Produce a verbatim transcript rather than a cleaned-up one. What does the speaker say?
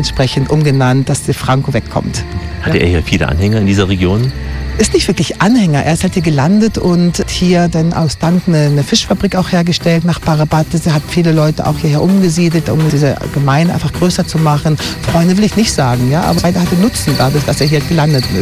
entsprechend umgenannt, dass der Franco wegkommt. Hatte er hier viele Anhänger in dieser Region? Ist nicht wirklich Anhänger. Er ist halt hier gelandet und hat hier dann aus Dank eine, eine Fischfabrik auch hergestellt nach Parabates. Er hat viele Leute auch hierher umgesiedelt, um diese Gemeinde einfach größer zu machen. Freunde will ich nicht sagen, ja, aber er hatte Nutzen dadurch, dass er hier gelandet ist.